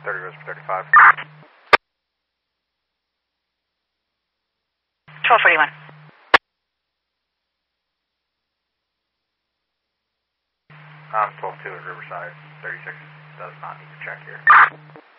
30 goes for 35. 1241. 12-2 at Riverside. 36 does not need to check here.